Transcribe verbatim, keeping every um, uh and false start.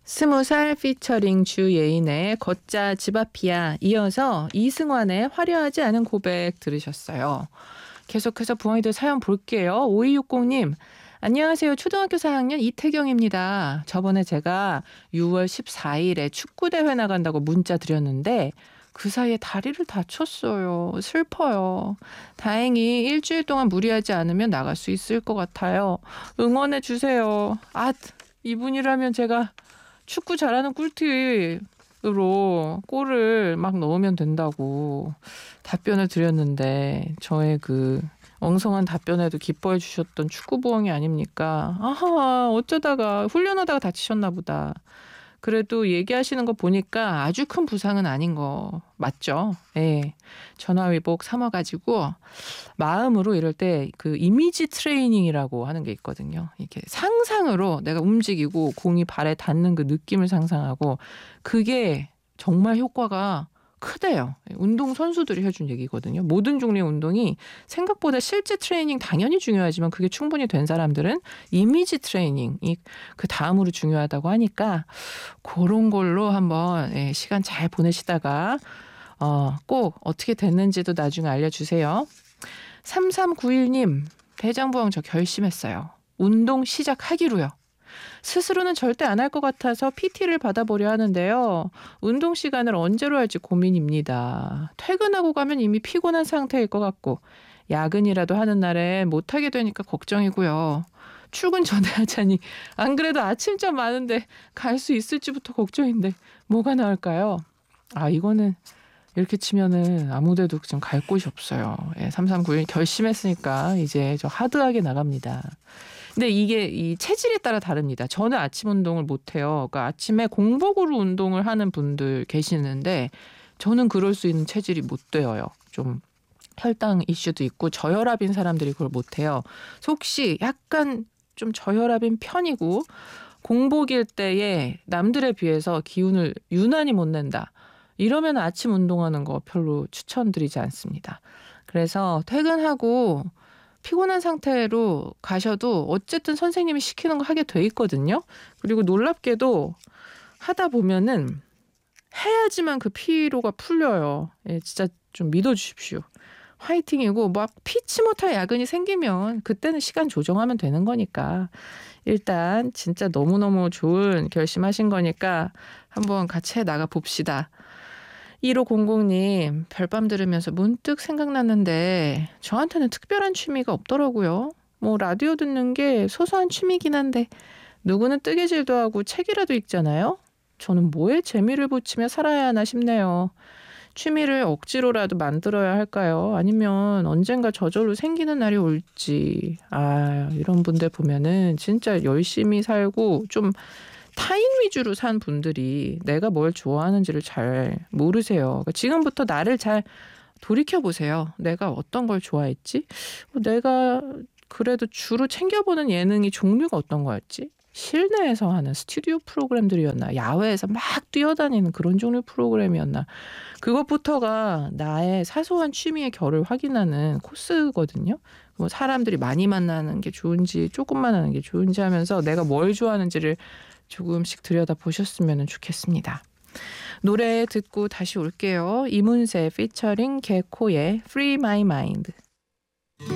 스무 살 피처링 주예인의 걷자 집 앞이야 이어서 이승환의 화려하지 않은 고백 들으셨어요. 계속해서 부엉이들 사연 볼게요. 오이육공님 안녕하세요. 초등학교 사 학년 이태경입니다. 저번에 제가 유월 십사일에 축구대회 나간다고 문자 드렸는데 그 사이에 다리를 다쳤어요. 슬퍼요. 다행히 일주일 동안 무리하지 않으면 나갈 수 있을 것 같아요. 응원해 주세요. 아, 이분이라면 제가 축구 잘하는 꿀팁으로 골을 막 넣으면 된다고 답변을 드렸는데 저의 그 엉성한 답변에도 기뻐해 주셨던 축구부엉이 아닙니까? 아하, 어쩌다가 훈련하다가 다치셨나 보다. 그래도 얘기하시는 거 보니까 아주 큰 부상은 아닌 거 맞죠? 예. 전화위복 삼아가지고 마음으로 이럴 때 그 이미지 트레이닝이라고 하는 게 있거든요. 이렇게 상상으로 내가 움직이고 공이 발에 닿는 그 느낌을 상상하고 그게 정말 효과가 크대요. 운동 선수들이 해준 얘기거든요. 모든 종류의 운동이 생각보다 실제 트레이닝 당연히 중요하지만 그게 충분히 된 사람들은 이미지 트레이닝이 그 다음으로 중요하다고 하니까 그런 걸로 한번 예, 시간 잘 보내시다가 어, 꼭 어떻게 됐는지도 나중에 알려주세요. 삼삼구일님 대장부엉 저 결심했어요. 운동 시작하기로요. 스스로는 절대 안 할 것 같아서 피티를 받아보려 하는데요. 운동 시간을 언제로 할지 고민입니다. 퇴근하고 가면 이미 피곤한 상태일 것 같고 야근이라도 하는 날에 못하게 되니까 걱정이고요. 출근 전에 하자니 안 그래도 아침잠 많은데 갈 수 있을지부터 걱정인데 뭐가 나을까요? 아 이거는 이렇게 치면은 아무데도 좀 갈 곳이 없어요. 예, 삼삼구일 결심했으니까 이제 저 하드하게 나갑니다. 근데 이게 이 체질에 따라 다릅니다. 저는 아침 운동을 못해요. 그러니까 아침에 공복으로 운동을 하는 분들 계시는데 저는 그럴 수 있는 체질이 못 되어요. 좀 혈당 이슈도 있고 저혈압인 사람들이 그걸 못해요. 혹시 약간 좀 저혈압인 편이고 공복일 때에 남들에 비해서 기운을 유난히 못 낸다. 이러면 아침 운동하는 거 별로 추천드리지 않습니다. 그래서 퇴근하고 피곤한 상태로 가셔도 어쨌든 선생님이 시키는 거 하게 돼 있거든요. 그리고 놀랍게도 하다 보면은 해야지만 그 피로가 풀려요. 예, 진짜 좀 믿어주십시오. 화이팅이고 막 피치 못할 야근이 생기면 그때는 시간 조정하면 되는 거니까 일단 진짜 너무너무 좋은 결심하신 거니까 한번 같이 해나가 봅시다. 일오공공님 별밤 들으면서 문득 생각났는데 저한테는 특별한 취미가 없더라고요. 뭐 라디오 듣는 게 소소한 취미긴 한데 누구는 뜨개질도 하고 책이라도 읽잖아요. 저는 뭐에 재미를 붙이며 살아야 하나 싶네요. 취미를 억지로라도 만들어야 할까요? 아니면 언젠가 저절로 생기는 날이 올지. 아 이런 분들 보면은 진짜 열심히 살고 좀 타인 위주로 산 분들이 내가 뭘 좋아하는지를 잘 모르세요. 그러니까 지금부터 나를 잘 돌이켜보세요. 내가 어떤 걸 좋아했지? 내가 그래도 주로 챙겨보는 예능이 종류가 어떤 거였지? 실내에서 하는 스튜디오 프로그램들이었나? 야외에서 막 뛰어다니는 그런 종류 프로그램이었나? 그것부터가 나의 사소한 취미의 결을 확인하는 코스거든요. 뭐 사람들이 많이 만나는 게 좋은지 조금만 하는 게 좋은지 하면서 내가 뭘 좋아하는지를 조금씩 들여다보셨으면 좋겠습니다. 노래 듣고 다시 올게요. 이문세 피처링 개코의 Free My Mind.